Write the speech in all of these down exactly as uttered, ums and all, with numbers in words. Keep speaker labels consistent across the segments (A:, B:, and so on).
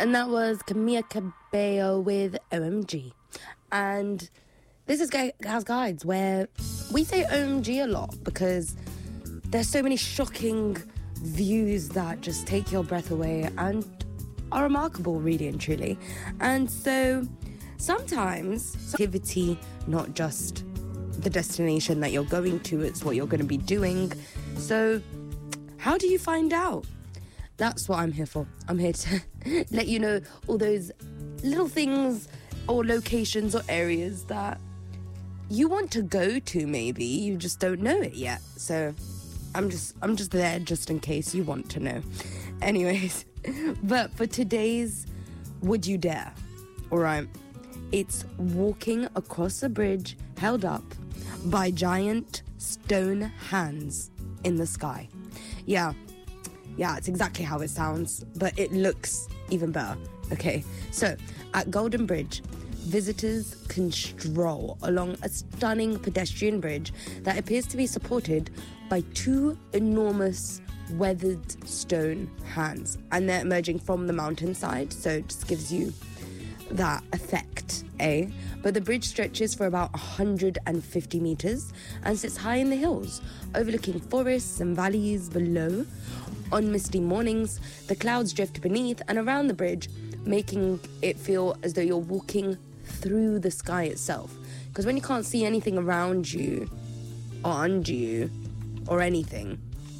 A: And that was Camila Cabello with O M G. And this is Gals Guides, where we say O M G a lot because there's so many shocking views that just take your breath away and are remarkable, really and truly. And so sometimes activity, not just the destination that you're going to, it's what you're going to be doing. So how do you find out? That's what I'm here for. I'm here to let you know all those little things or locations or areas that you want to go to. Maybe you just don't know it yet. So I'm just I'm just there just in case you want to know. Anyways, but for today's Would You Dare? All right, it's walking across a bridge held up by giant stone hands in the sky. Yeah, yeah, it's exactly how it sounds, but it looks even better. Okay, so at Golden Bridge, visitors can stroll along a stunning pedestrian bridge that appears to be supported by two enormous weathered stone hands, and they're emerging from the mountainside, so it just gives you that effect, eh? But the bridge stretches for about one hundred fifty meters and sits high in the hills, overlooking forests and valleys below. On misty mornings, the clouds drift beneath and around the bridge, making it feel as though you're walking through the sky itself. Because when you can't see anything around you or under you or anything,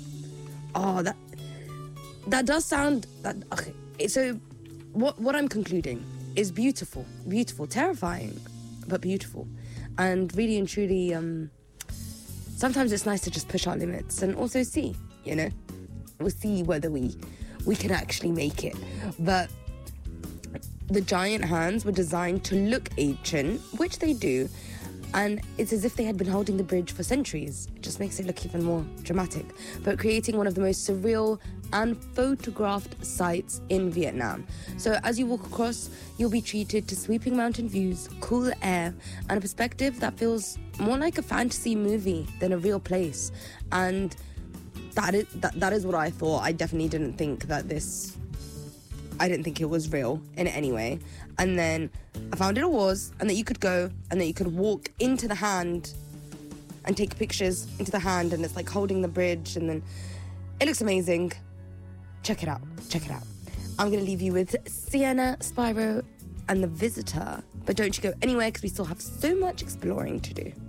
A: oh, that that does sound that okay. So what what I'm concluding is beautiful, beautiful, terrifying, but beautiful, and really and truly. Um, sometimes it's nice to just push our limits and also see. You know, we'll see whether we we can actually make it. But the giant hands were designed to look ancient, which they do, and it's as if they had been holding the bridge for centuries. It just makes it look even more dramatic, but creating one of the most surreal and photographed sights in Vietnam. So as you walk across, you'll be treated to sweeping mountain views, cool air, and a perspective that feels more like a fantasy movie than a real place. And that is that, that is what I thought. I definitely didn't think that this I didn't think it was real in any way. And then I found it was, and that you could go and that you could walk into the hand and take pictures into the hand, and it's like holding the bridge, and then it looks amazing. Check it out. Check it out. I'm going to leave you with Sienna, Spyro, and The Visitor. But don't you go anywhere because we still have so much exploring to do.